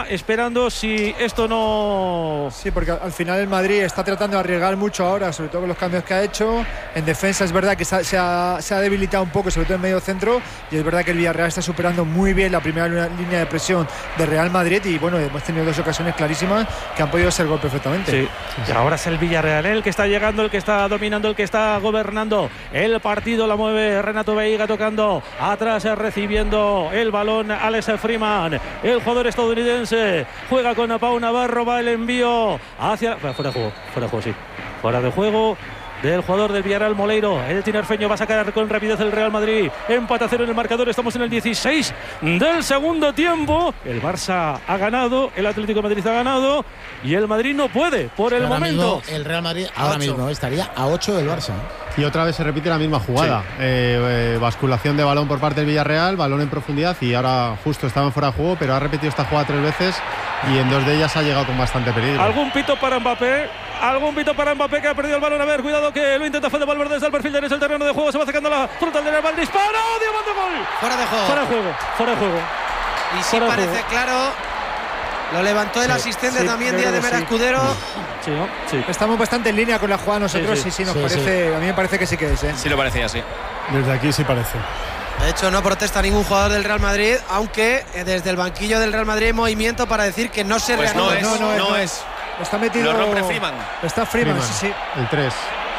esperando si esto no... Sí, porque al final el Madrid está tratando de arriesgar mucho ahora, sobre todo con los cambios que ha hecho. En defensa es verdad que se ha debilitado un poco, sobre todo en medio centro, y es verdad que el Villarreal está superando muy bien la primera línea de presión de Real Madrid, y bueno, hemos tenido dos ocasiones clarísimas que han podido ser gol perfectamente. Sí. Y ahora es el Villarreal el que está llegando, el que está dominando, el que está gobernando el partido. La mueve Renato Veiga tocando atrás, recibiendo el balón Alex Freeman, el jugador estadounidense, juega con Pau Navarro, va el envío hacia... Fuera de juego, sí. Fuera de juego del jugador del Villarreal, Moleiro. El tinerfeño va a sacar con rapidez el Real Madrid. Empate a 0 en el marcador. Estamos en el 16 del segundo tiempo. El Barça ha ganado, el Atlético de Madrid ha ganado y el Madrid no puede por el momento. Mismo, el Real Madrid ahora mismo estaría a 8 del Barça. Y otra vez se repite la misma jugada. Sí. Basculación de balón por parte del Villarreal, balón en profundidad, y ahora justo estaban fuera de juego, pero ha repetido esta jugada 3 veces y en 2 de ellas ha llegado con bastante peligro. ¿Algún pito para Mbappé? ¿Algún pito para Mbappé, que ha perdido el balón? A ver, cuidado, que lo intenta Fede Valverde desde el perfil derecho del terreno de juego. Se va acercando a la frontal del Real. Disparo, Diamante, gol. Fuera de juego. Fuera de juego. Y sí parece claro. Lo levantó el asistente también, Díaz de Mera Escudero. Sí. Estamos bastante en línea con la jugada nosotros. Sí, nos parece. A mí me parece que sí que es. Sí, lo parecía, sí. Desde aquí sí parece. De hecho, no protesta ningún jugador del Real Madrid, aunque desde el banquillo del Real Madrid hay movimiento para decir que no se reanuda. No es. Está metido. Lo rompe Freeman. Está Freeman, sí. El 3.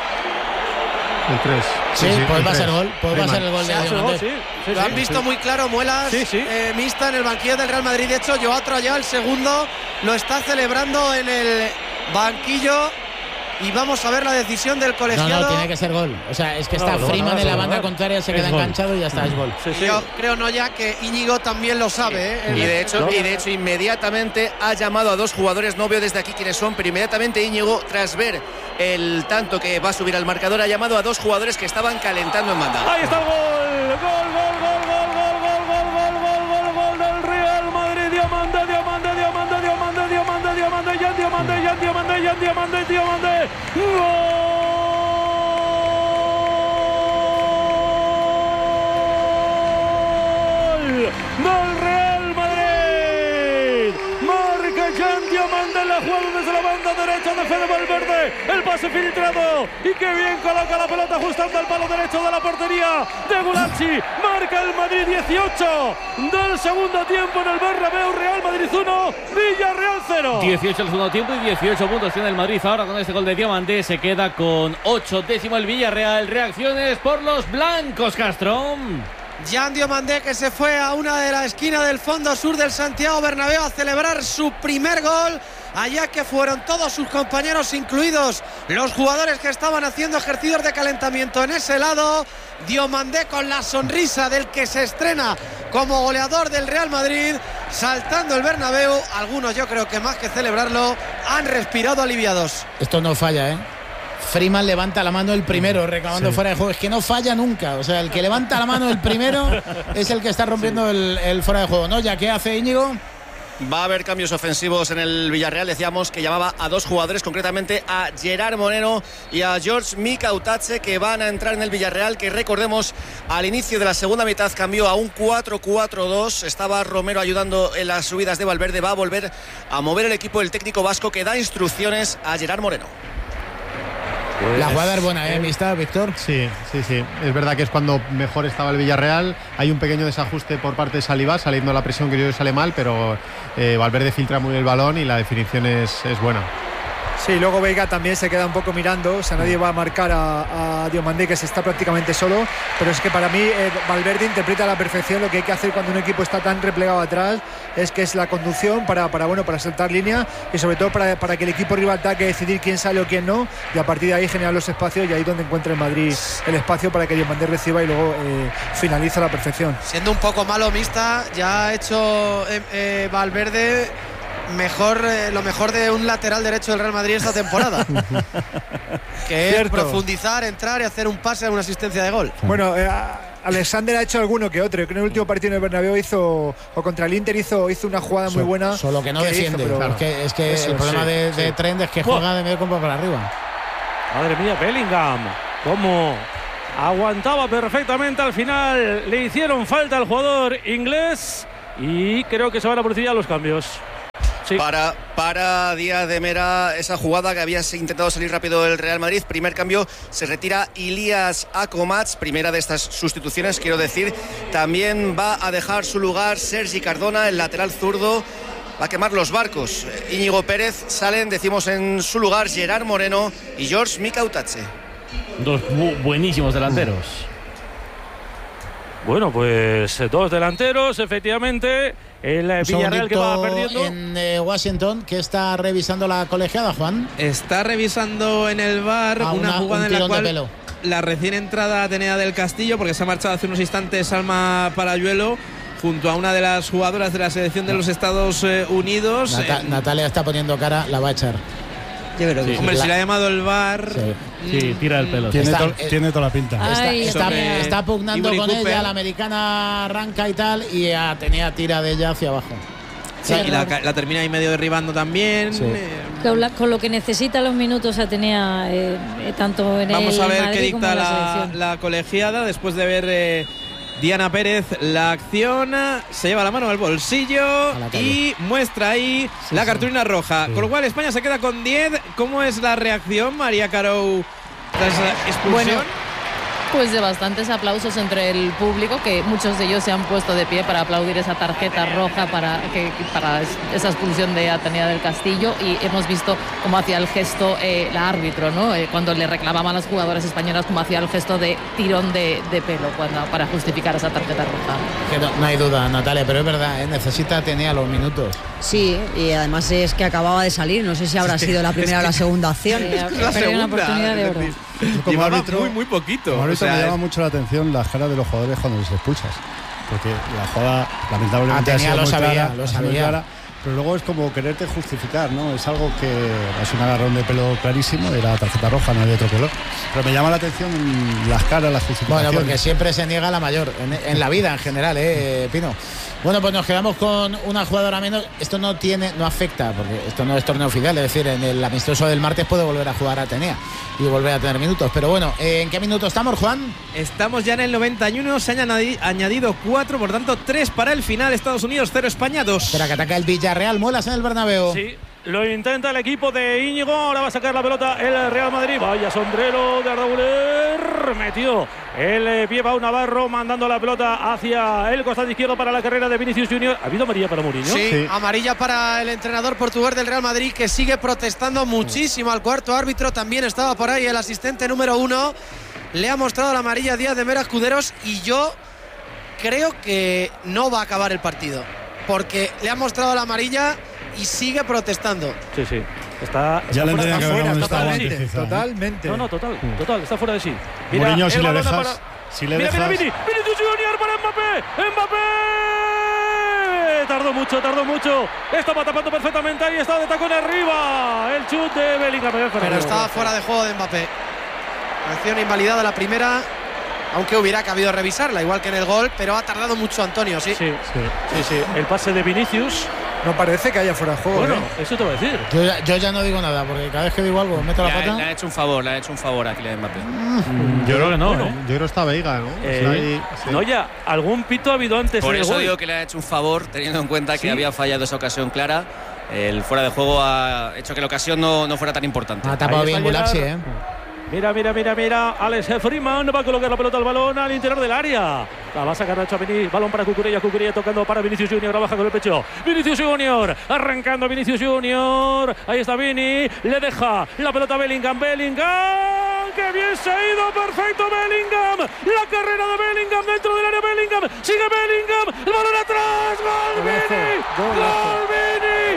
Sí, pues va a ser gol. Pues va a ser el gol de Diamante. Lo han visto muy claro, Muelas. Mixta en el banquillo del Real Madrid. De hecho, Joao Trayá, el segundo, lo está celebrando en el banquillo. Y vamos a ver la decisión del colegiado. No, tiene que ser gol. O sea, es que está Freeman en la banda contraria, se queda enganchado y ya está, es gol. Yo creo, que Íñigo también lo sabe. Y de hecho, inmediatamente ha llamado a 2 jugadores. No veo desde aquí quiénes son, pero inmediatamente Íñigo, tras ver el tanto que va a subir al marcador, ha llamado a 2 jugadores que estaban calentando en banda. Ahí está el gol del Real Madrid. Diamante. Del Real Madrid. Marca Jan Diamante, la jugada desde la banda derecha de Fede Valverde. El pase filtrado y qué bien coloca la pelota ajustando al palo derecho de la portería de Gulacsi. Marca el Madrid, 18 del segundo tiempo en el Bernabéu. Real Madrid 1, Villarreal 0. 18 el segundo tiempo y 18 puntos tiene el Madrid ahora con este gol de Diamante. Se queda con 8 décimo el Villarreal. Reacciones por los blancos, Castro. Jan Diomandé, que se fue a una de la esquina del fondo sur del Santiago Bernabéu a celebrar su primer gol, allá que fueron todos sus compañeros, incluidos los jugadores que estaban haciendo ejercicios de calentamiento en ese lado. Diomandé con la sonrisa del que se estrena como goleador del Real Madrid, saltando el Bernabéu. Algunos, yo creo que más que celebrarlo, han respirado aliviados. Esto no falla, Freeman levanta la mano el primero, reclamando fuera de juego. Es que no falla nunca. O sea, el que levanta la mano el primero es el que está rompiendo el fuera de juego, ¿no? ¿Ya qué hace Íñigo? Va a haber cambios ofensivos en el Villarreal. Decíamos que llamaba a 2 jugadores, concretamente a Gerard Moreno y a George Mikautache, que van a entrar en el Villarreal, que recordemos al inicio de la segunda mitad cambió a un 4-4-2. Estaba Romero ayudando en las subidas de Valverde. Va a volver a mover el equipo el técnico vasco, que da instrucciones a Gerard Moreno. La jugada es buena, Amistad, Víctor. Sí. Es verdad que es cuando mejor estaba el Villarreal. Hay un pequeño desajuste por parte de Saliba, saliendo a la presión, que yo creo que sale mal, pero Valverde filtra muy bien el balón y la definición es buena. Sí, luego Veiga también se queda un poco mirando. O sea, nadie va a marcar a Diomandé, que se está prácticamente solo. Pero es que para mí Valverde interpreta a la perfección lo que hay que hacer cuando un equipo está tan replegado atrás. Es que es la conducción para saltar línea, y sobre todo para que el equipo rival tenga que decidir quién sale o quién no, y a partir de ahí generar los espacios, y ahí donde encuentra el Madrid el espacio para que Diomandé reciba y luego finaliza a la perfección. Siendo un poco malo, Mista, ya ha hecho Valverde lo mejor de un lateral derecho del Real Madrid esta temporada, que es profundizar, entrar y hacer un pase a una asistencia de gol. Bueno, Alexander ha hecho alguno que otro. Creo que en el último partido en el Bernabéu contra el Inter hizo una jugada muy buena. Solo que no defiende. Es que el problema de Trent es que juega de medio campo para arriba. Madre mía, Bellingham, cómo aguantaba perfectamente al final. Le hicieron falta al jugador inglés y creo que se van a producir ya los cambios. Sí. Para Díaz de Mera, esa jugada que había intentado salir rápido el Real Madrid. Primer cambio, se retira Ilias Akomats, primera de estas sustituciones, quiero decir. También va a dejar su lugar Sergi Cardona, el lateral zurdo. Va a quemar los barcos. Íñigo Pérez, salen, decimos en su lugar, Gerard Moreno y George Mikautache. Dos buenísimos delanteros. Bueno, pues dos delanteros, efectivamente. El Villarreal que va perdiendo. En Washington, que está revisando la colegiada, Juan. Está revisando en el VAR una jugada en la cual la recién entrada Atenea del Castillo, porque se ha marchado hace unos instantes Salma Parayuelo, junto a una de las jugadoras de la selección de los Estados Unidos. Natalia está poniendo cara, la va a echar. Yo creo que hombre, si le ha llamado el VAR. Sí, tira el pelo. Tiene toda la pinta. Está pugnando con ella, la americana arranca y tal, y Atenea tira de ella hacia abajo. Sí, y la termina ahí medio derribando también. Sí. Con lo que necesita los minutos Atenea, tanto en Vamos el a ver Madrid qué dicta la colegiada después de ver Diana Pérez la acción. Se lleva la mano al bolsillo y muestra ahí la cartulina roja. Con lo cual España se queda con 10. ¿Cómo es la reacción, María Carou, tras la expulsión? Bueno, pues de bastantes aplausos entre el público, que muchos de ellos se han puesto de pie para aplaudir esa tarjeta roja para esa expulsión de Atenea del Castillo, y hemos visto cómo hacía el gesto la árbitro, ¿no? Cuando le reclamaban a las jugadoras españolas, cómo hacía el gesto de tirón de pelo para justificar esa tarjeta roja. No hay duda, Natalia, pero es verdad, necesita Atenea los minutos. Sí, y además es que acababa de salir, no sé si habrá sido la primera o la segunda acción. La segunda, una oportunidad de oro. Como árbitro, muy poquito. Como árbitro me llama mucho la atención las caras de los jugadores cuando les expulsas, porque la jugada lamentablemente Atenea lo sabía. Clara, pero luego es como quererte justificar, ¿no? Es algo que es un agarrón de pelo clarísimo, era tarjeta roja, no hay de otro color. Pero me llama la atención las caras, las justificaciones. Bueno, porque siempre se niega la mayor, en la vida en general, Pino. Bueno, pues nos quedamos con una jugadora menos. Esto no afecta, porque esto no es torneo oficial, es decir, en el amistoso del martes puede volver a jugar Atenea y volver a tener minutos. Pero bueno, ¿en qué minutos estamos, Juan? Estamos ya en el 91, se han añadido 4, por tanto 3 para el final. Estados Unidos 0, España 2. Espera, que ataca el Villarreal, Muelas en el Bernabéu. Sí. Lo intenta el equipo de Íñigo. Ahora va a sacar la pelota el Real Madrid. Vaya sombrero de Ardauler. Metió el pie Pau Navarro, mandando la pelota hacia el costado izquierdo para la carrera de Vinicius Junior. ¿Ha habido amarilla para Mourinho? Sí, amarilla para el entrenador portugués del Real Madrid, que sigue protestando muchísimo al cuarto árbitro. También estaba por ahí el asistente número 1. Le ha mostrado la amarilla a Díaz de Mera Escuderos, y yo creo que no va a acabar el partido, porque le ha mostrado la amarilla y sigue protestando. Sí. Está le fuera, que fuera, totalmente. No, total, está fuera de sí. Mira, Mourinho, si le dejas. Mira, Vinicius Junior para Mbappé. Tardó mucho. Estaba tapando perfectamente ahí, estaba de tacón arriba. El chute de Bellingham. Pero estaba fuera de juego de Mbappé. Acción invalidada la primera, aunque hubiera cabido revisarla, igual que en el gol, pero ha tardado mucho Antonio, sí. El pase de Vinicius. No parece que haya fuera de juego. Bueno, eso te voy a decir. Yo ya no digo nada, porque cada vez que digo algo meto la pata. Le ha hecho un favor a Kylian Mbappé. Yo creo que no, Yo creo que está Veiga, ¿no? No, ya, algún pito ha habido antes. Por en el eso gol. digo que le ha hecho un favor, teniendo en cuenta que había fallado esa ocasión clara. El fuera de juego ha hecho que la ocasión no fuera tan importante. Ha tapado bien Gulaxi, Mira. Alex Freeman va a colocar la pelota al balón al interior del área. La va a sacar Nacho Avení. Balón para Cucurella tocando para Vinicius Junior. Baja con el pecho. Vinicius Junior. Arrancando Vinicius Junior. Ahí está Vini. Le deja la pelota a Bellingham. ¡Qué bien se ha ido! ¡Perfecto Bellingham! La carrera de Bellingham dentro del área. Bellingham. Sigue Bellingham. El balón atrás. ¡Gol Vini! ¡Gol Vini!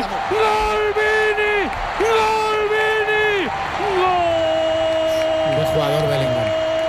Jugador Bellingham.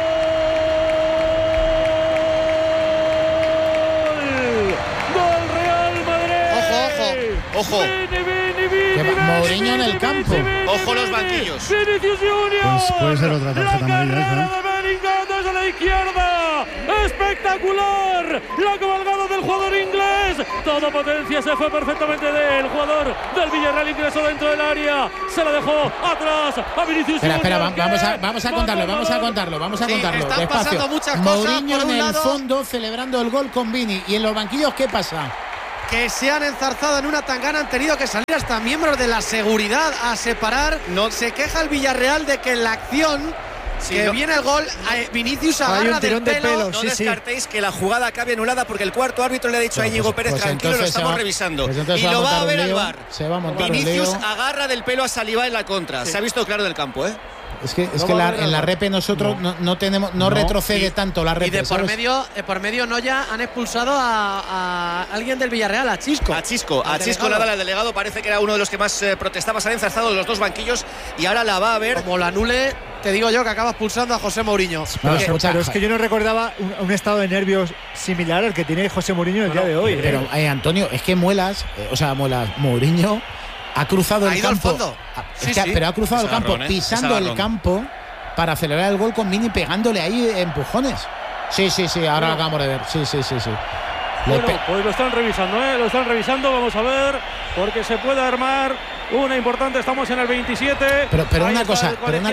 Gol Real Madrid. Ojo. Mourinho en el campo. Ojo los banquillos. Vinicius Junior. Pues puede ser otra tarjeta amarilla, de Bellingham desde la izquierda. Espectacular. La cabalgada del jugador inglés. Toda potencia, se fue perfectamente del jugador del Villarreal, ingresó dentro del área. Se la dejó atrás a Vinicius Junior. Espera, vamos a contarlo. Están pasando muchas cosas. Mourinho en el fondo celebrando el gol con Vini. ¿Y en los banquillos qué pasa? que se han enzarzado en una tangana, han tenido que salir hasta miembros de la seguridad a separar. Se queja el Villarreal de que en la acción viene el gol, Vinicius agarra del pelo. No descartéis que la jugada acabe anulada porque el cuarto árbitro le ha dicho a Íñigo Pérez, tranquilo, lo estamos revisando. Y lo va a ver el VAR. Vinicius agarra del pelo a Saliba en la contra. Se ha visto claro del campo, ¿eh? Es que en la repe nosotros no retrocede tanto la repe. Y de por medio Noya han expulsado a alguien del Villarreal, a Chisco. A Chisco Nadal, el delegado, parece que era uno de los que más protestaba. Se han enzarzado los dos banquillos y ahora la va a ver. Como la anule, te digo yo que acaba expulsando a José Mourinho. Pero es que yo no recordaba un estado de nervios similar al que tiene José Mourinho el día de hoy. Pero Antonio, es que Mourinho ha cruzado el campo. Pero ha cruzado el campo, pisando el campo para acelerar el gol con Vini, pegándole ahí empujones. Sí, ahora lo acabamos de ver. Sí. Bueno, pues lo están revisando, vamos a ver, porque se puede armar una importante. Estamos en el 27. Pero una cosa.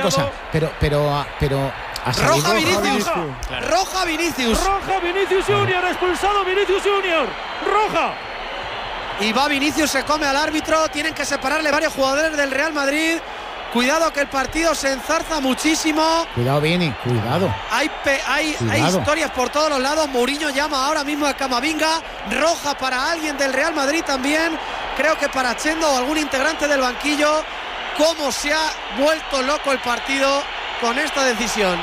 Roja Vinicius. Roja Vinicius Junior, expulsado Vinicius Junior. Roja. Y va Vinicius, se come al árbitro. Tienen que separarle varios jugadores del Real Madrid. Cuidado que el partido se enzarza muchísimo. Cuidado, Vini, cuidado. Hay historias por todos los lados. Mourinho llama ahora mismo a Camavinga. Roja para alguien del Real Madrid también. Creo que para Chendo o algún integrante del banquillo. Cómo se ha vuelto loco el partido con esta decisión.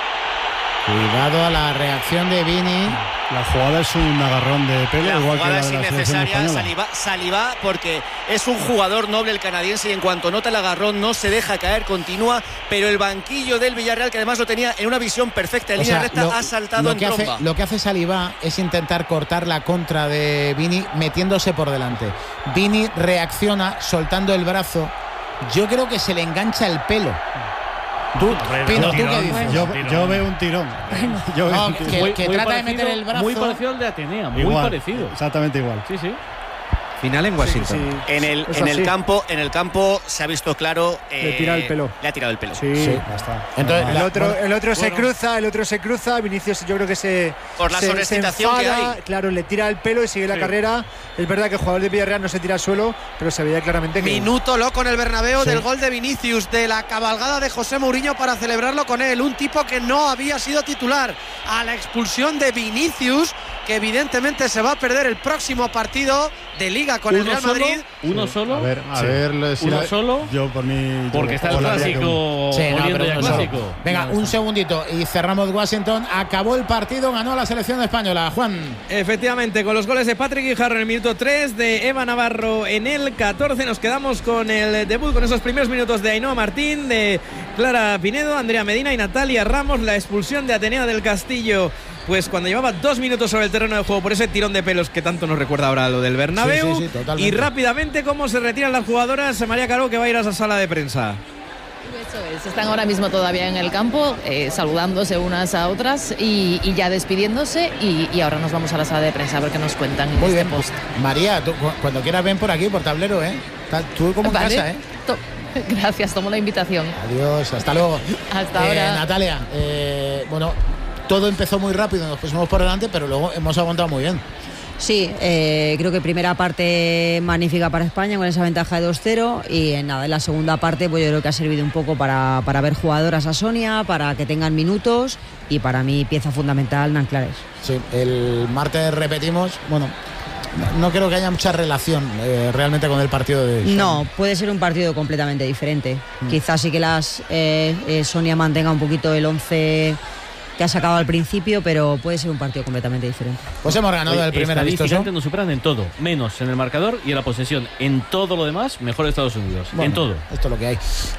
Cuidado a la reacción de Vini. La jugada es un agarrón de pelo, la igual jugada que es innecesaria. Saliba, porque es un jugador noble el canadiense y en cuanto nota el agarrón no se deja caer, continúa, pero el banquillo del Villarreal, que además lo tenía en una visión perfecta en línea recta, ha saltado en tromba. Lo que hace Saliba es intentar cortar la contra de Vini metiéndose por delante. Vini reacciona soltando el brazo. Yo creo que se le engancha el pelo. Pino, ¿tú qué dices? Yo veo un tirón. Que trata de meter el brazo. Muy parecido al de Atenea, muy parecido. Exactamente igual. Sí. Final en Washington. Sí. En el campo se ha visto claro. Le tira el pelo. Le ha tirado el pelo. Sí, basta. Entonces, el otro se cruza. Vinicius, yo creo que se. Por la sobreexcitación que hay. Claro, le tira el pelo y sigue la carrera. Es verdad que el jugador de Villarreal no se tira al suelo, pero se veía claramente que. Minuto loco en el Bernabéu del gol de Vinicius, de la cabalgada de José Mourinho para celebrarlo con él. Un tipo que no había sido titular. A la expulsión de Vinicius, que evidentemente se va a perder el próximo partido de Liga con el Real Madrid. ¿Uno solo? A ver si ¿Uno solo? Yo por mí. Porque está el clásico. Clásico. Venga, un segundito y cerramos Washington. Acabó el partido, ganó la selección española. Juan. Efectivamente, con los goles de Patrick Guijarro en el minuto 3, de Eva Navarro en el 14. Nos quedamos con el debut, con esos primeros minutos de Ainhoa Martín, de Clara Pinedo, Andrea Medina y Natalia Ramos. La expulsión de Atenea del Castillo, pues cuando llevaba 2 minutos sobre el terreno de juego por ese tirón de pelos que tanto nos recuerda ahora a lo del Bernabéu. Sí, y rápidamente cómo se retiran las jugadoras. María Caro, que va a ir a esa sala de prensa. Eso es, están ahora mismo todavía en el campo, saludándose unas a otras y ya despidiéndose, y ahora nos vamos a la sala de prensa a ver qué nos cuentan. Muy bien, post. María, tú, cuando quieras ven por aquí, por tablero, tú como en casa, Gracias, tomo la invitación. Adiós, hasta luego. Hasta ahora. Natalia, bueno, todo empezó muy rápido, nos pusimos por delante, pero luego hemos aguantado muy bien. Sí, creo que primera parte magnífica para España con esa ventaja de 2-0 y en la segunda parte pues yo creo que ha servido un poco para ver jugadoras a Sonia, para que tengan minutos y para mí pieza fundamental Nanclares. Sí, el martes repetimos, bueno, no creo que haya mucha relación realmente con el partido de Sonia. No, puede ser un partido completamente diferente. Quizás sí que Sonia mantenga un poquito el 11 que ha sacado al principio, pero puede ser un partido completamente diferente. Pues hemos ganado el primer amistoso. Nos superan en todo, menos en el marcador y en la posesión. En todo lo demás, mejor Estados Unidos. Bueno, en todo. Esto es lo que hay.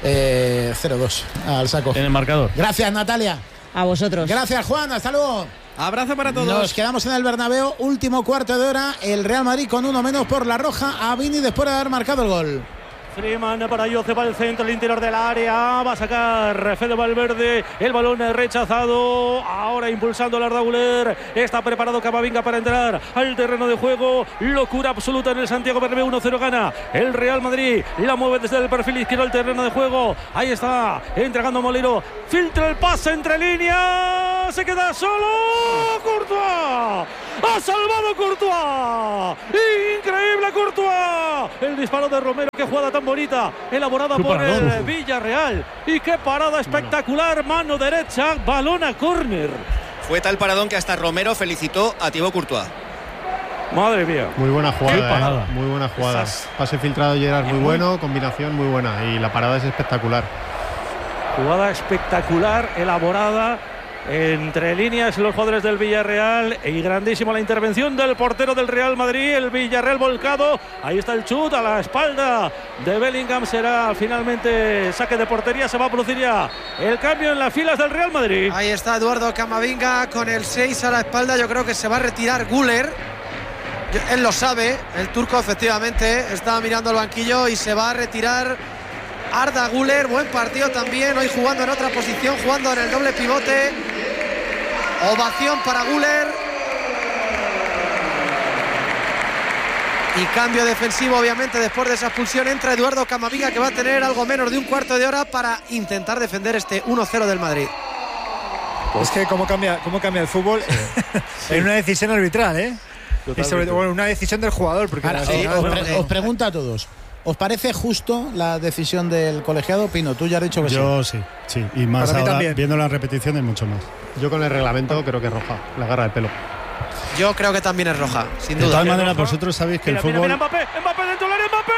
0-2 al saco. En el marcador. Gracias, Natalia. A vosotros. Gracias, Juan. Hasta luego. Abrazo para todos. Nos quedamos en el Bernabéu. Último cuarto de hora. El Real Madrid con uno menos por la roja a Vini después de haber marcado el gol. Freeman para Josep al centro, el interior del área. Va a sacar Fede Valverde. El balón rechazado. Ahora impulsando el Arda Güler. Está preparado Camavinga para entrar al terreno de juego. Locura absoluta en el Santiago Bernabéu. 1-0 gana el Real Madrid. La mueve desde el perfil izquierdo al terreno de juego. Ahí está entregando Molero. Filtra el pase entre líneas. Se queda solo. Courtois. Ha salvado Courtois. Increíble Courtois. El disparo de Romero. Qué jugada tan bonita, elaborada por el Villarreal. Y qué parada espectacular. Mano derecha, balón a córner. Fue tal paradón que hasta Romero felicitó a Thibaut Courtois. Madre mía. Muy buena jugada, muy buena jugada. Pase filtrado de Gerard muy bueno, combinación muy buena. Y la parada es espectacular. Jugada espectacular, elaborada entre líneas los jugadores del Villarreal, y grandísima la intervención del portero del Real Madrid. El Villarreal volcado, ahí está el chut a la espalda de Bellingham. Será finalmente saque de portería. Se va a producir ya el cambio en las filas del Real Madrid. Ahí está Eduardo Camavinga con el 6 a la espalda. Yo creo que se va a retirar Güler. Él lo sabe, el turco efectivamente está mirando el banquillo y se va a retirar Arda Güler. Buen partido también, hoy jugando en otra posición, jugando en el doble pivote. Ovación para Güler. Y cambio defensivo, obviamente, después de esa expulsión. Entra Eduardo Camavinga, que va a tener algo menos de un cuarto de hora para intentar defender este 1-0 del Madrid. Es que cómo cambia el fútbol en una decisión arbitral, ¿eh? Y sobre todo una decisión del jugador. Porque ahora, os pregunto a todos, ¿os parece justo la decisión del colegiado? Pino, tú ya has dicho que yo sí. Y más ahora, viendo las repeticiones, mucho más. Yo con el reglamento creo que es roja, la agarra del pelo. Yo creo que también es roja, sin duda. De todas maneras, vosotros sabéis que el fútbol... Mira, Mbappé dentro del área, Mbappé.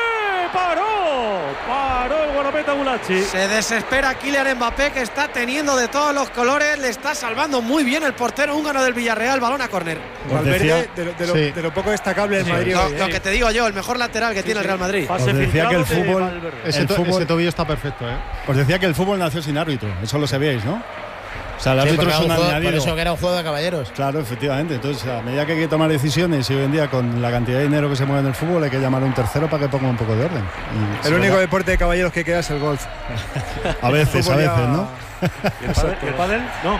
Paró el guardameta Gulacsi. Se desespera Kylian Mbappé, que está teniendo de todos los colores. Le está salvando muy bien el portero húngaro del Villarreal. Balón a córner. Valverde, de lo poco destacable del Madrid. Lo que te digo yo, el mejor lateral que tiene el Real Madrid. Os decía que el fútbol... Ese tobillo está perfecto, ¿eh? Os decía que el fútbol nació sin árbitro. Eso lo sabíais, ¿no? O sea, el árbitro es un añadido. Por eso que era un juego de caballeros. Claro, efectivamente. Entonces, a medida que hay que tomar decisiones, y hoy en día con la cantidad de dinero que se mueve en el fútbol, hay que llamar a un tercero para que ponga un poco de orden. El único deporte de caballeros que queda es el golf. A veces, ¿no? ¿El pádel? No.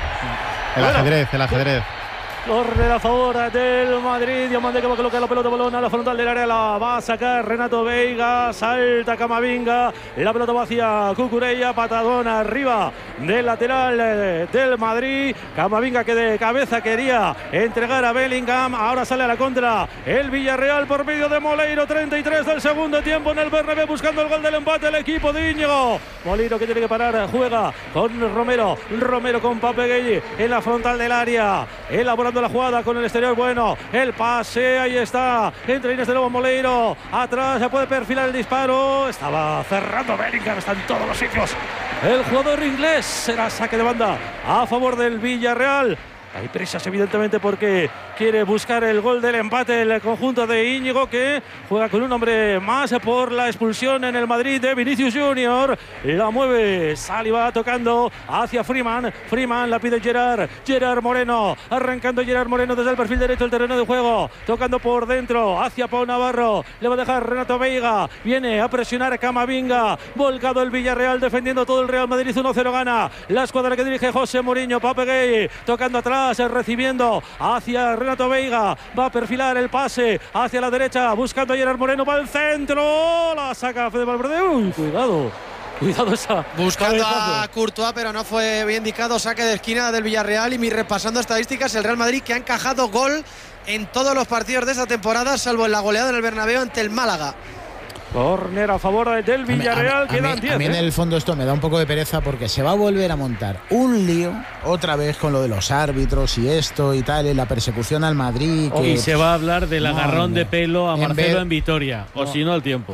El ajedrez. Corre a favor del Madrid. Diamante que va a colocar la pelota, balón a la frontal del área. La va a sacar Renato Veiga. Salta Camavinga. La pelota va hacia Cucurella. Patadón arriba del lateral del Madrid. Camavinga, que de cabeza quería entregar a Bellingham. Ahora sale a la contra el Villarreal por medio de Moleiro. 33 del segundo tiempo en el Bernabéu, buscando el gol del empate el equipo de Íñigo. Moleiro, que tiene que parar. Juega con Romero. Romero con Papeguelli en la frontal del área. Elaborando la jugada con el exterior. Bueno, el pase, ahí está, entre líneas de nuevo Moleiro, atrás se puede perfilar el disparo. Estaba cerrando Bellingham, está en todos los sitios el jugador inglés. Será saque de banda a favor del Villarreal. Hay prisas, evidentemente, porque quiere buscar el gol del empate el conjunto de Íñigo, que juega con un hombre más por la expulsión en el Madrid de Vinicius Junior. La mueve Saliba tocando hacia Freeman. Freeman la pide Gerard Moreno. Arrancando Gerard Moreno desde el perfil derecho del terreno de juego. Tocando por dentro hacia Pau Navarro. Le va a dejar Renato Veiga. Viene a presionar a Camavinga. Volcado el Villarreal defendiendo todo el Real Madrid. 1-0 gana la escuadra que dirige José Mourinho. Papeguey tocando atrás, recibiendo hacia Renato Veiga, va a perfilar el pase hacia la derecha, buscando a Gerard Moreno para el centro, la saca Fede Valverde. Uy, cuidado esa. Buscando cabezazo a Courtois, pero no fue bien indicado. Saque de esquina del Villarreal. Y repasando estadísticas, el Real Madrid, que ha encajado gol en todos los partidos de esta temporada, salvo en la goleada en el Bernabéu ante el Málaga. Córner a favor del Villarreal. Quedan 10. A mí en el fondo esto me da un poco de pereza, porque se va a volver a montar un lío otra vez con lo de los árbitros y esto y tal, y la persecución al Madrid. Y se va a hablar del agarrón de pelo a Marcelo en Vitoria, o si no al tiempo.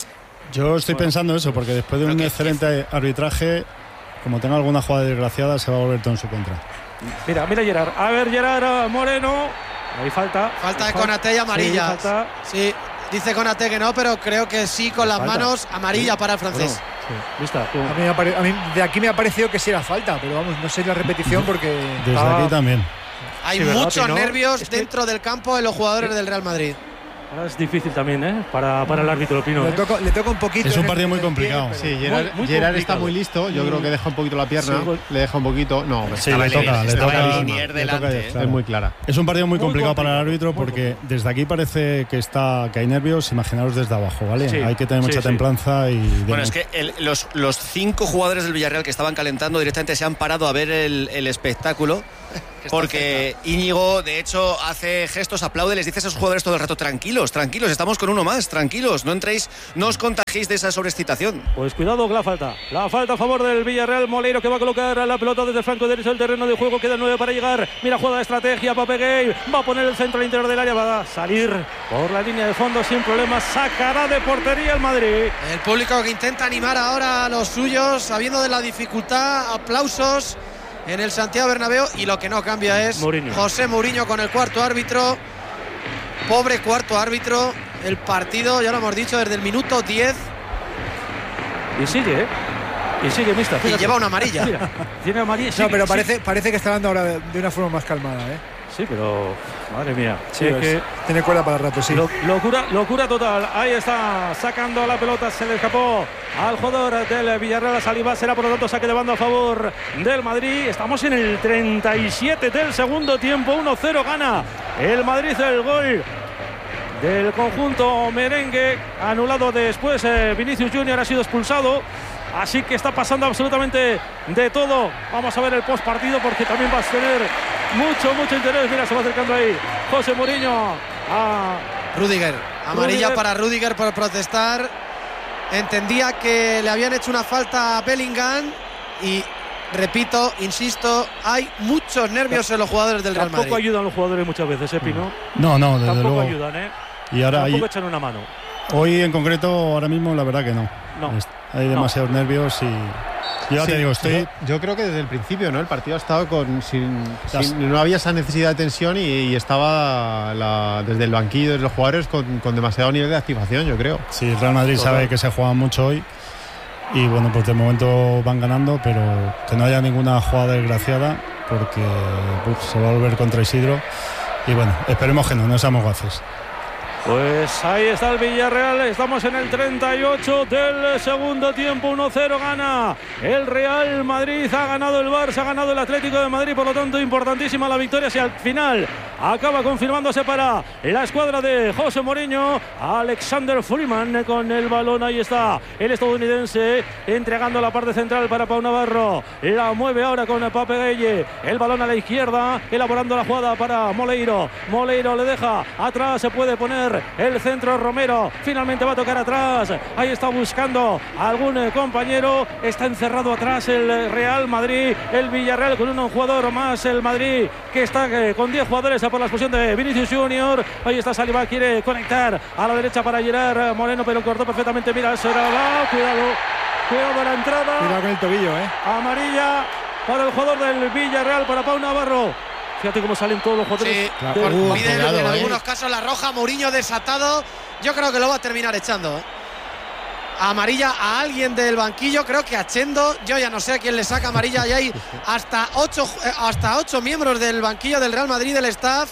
Yo estoy pensando eso, porque después de un excelente arbitraje, como tenga alguna jugada desgraciada, se va a volver todo en su contra. Mira Gerard. A ver, Gerard Moreno. Hay falta. Falta de Konaté y amarilla. Sí. Dice Konaté que no, pero creo que sí, con las manos, amarilla para el francés. A mí de aquí me ha parecido que sí era falta, pero vamos, no sé la repetición porque... Desde aquí también. Hay muchos nervios dentro del campo de los jugadores del Real Madrid. Ahora es difícil también, para el árbitro Pino. Le toca un poquito. Es un partido muy complicado. Sí, Gerard está muy listo. Yo creo que deja un poquito la pierna. Sí, le deja un poquito. No, sí, le toca. Es muy clara. Es un partido muy complicado para el árbitro porque desde aquí parece que hay nervios. Imaginaros desde abajo, ¿vale? Sí, hay que tener mucha templanza y. Bueno, es que los 5 jugadores del Villarreal que estaban calentando directamente se han parado a ver el espectáculo. Porque Íñigo, de hecho, hace gestos, aplaude, les dice a esos jugadores todo el rato: tranquilos, estamos con uno más, tranquilos, no entréis, no os contagiéis de esa sobreexcitación. Pues cuidado con la falta a favor del Villarreal. Moleiro, que va a colocar la pelota desde el flanco derecho del terreno de juego, queda 9 para llegar. Mira, juega de estrategia, Pape Gay va a poner el centro al interior del área, va a salir por la línea de fondo sin problemas, sacará de portería el Madrid. El público que intenta animar ahora a los suyos, sabiendo de la dificultad, aplausos en el Santiago Bernabéu, y lo que no cambia es José Mourinho con el cuarto árbitro. Pobre cuarto árbitro. El partido, ya lo hemos dicho, desde el minuto 10. Y sigue, mister. Y lleva una amarilla. Mira, tiene amarilla. No, pero parece que está dando ahora de una forma más calmada, Sí, pero madre mía, sí, es que tiene cuerda para el rato, sí. Locura total. Ahí está sacando la pelota, se le escapó al jugador del Villarreal. Saliba, será por lo tanto saque de banda a favor del Madrid. Estamos en el 37 del segundo tiempo. 1-0 gana el Madrid, el gol del conjunto merengue, anulado después. Vinicius Junior ha sido expulsado. Así que está pasando absolutamente de todo. Vamos a ver el postpartido porque también va a tener mucho interés. Mira, se va acercando ahí José Mourinho a Rüdiger. Amarilla para Rüdiger por protestar. Entendía que le habían hecho una falta a Bellingham y, repito, insisto, hay muchos nervios en los jugadores del Real Madrid. Tampoco ayudan los jugadores muchas veces, Pino. No, desde tampoco luego. Ayudan, Y ahora tampoco echan una mano. Hoy en concreto, ahora mismo, la verdad que no. Hay demasiados nervios y ya te digo, yo creo que desde el principio, ¿no? El partido ha estado no había esa necesidad de tensión y estaba desde el banquillo, desde los jugadores, con demasiado nivel de activación, yo creo. Sí, el Real Madrid sabe que se juega mucho hoy y bueno, pues de momento van ganando, pero que no haya ninguna jugada desgraciada porque se va a volver contra Isidro y bueno, esperemos que no seamos gaces. Pues ahí está el Villarreal, estamos en el 38 del segundo tiempo, 1-0 gana el Real Madrid, ha ganado el Barça, ha ganado el Atlético de Madrid, por lo tanto importantísima la victoria, si al final acaba confirmándose para la escuadra de José Mourinho. Alexander Freeman con el balón, ahí está el estadounidense entregando la parte central para Pau Navarro, la mueve ahora con Pape Gueye, el balón a la izquierda, elaborando la jugada para Moleiro le deja atrás, se puede poner el centro Romero, finalmente va a tocar atrás, ahí está buscando algún compañero, está encerrado atrás el Real Madrid, el Villarreal con un jugador más, el Madrid que está con 10 jugadores por la expulsión de Vinicius Junior, ahí está Saliba, quiere conectar a la derecha para Gerard Moreno, pero cortó perfectamente, mira, será, cuidado la entrada, cuidado con el tobillo, amarilla para el jugador del Villarreal, para Pau Navarro. Fíjate cómo salen todos los jugadores. Sí, piden en algunos casos la roja. Mourinho desatado. Yo creo que lo va a terminar echando. Amarilla a alguien del banquillo, creo que a Chendo. Yo ya no sé a quién le saca amarilla. Y hay hasta 8 miembros del banquillo del Real Madrid, del staff,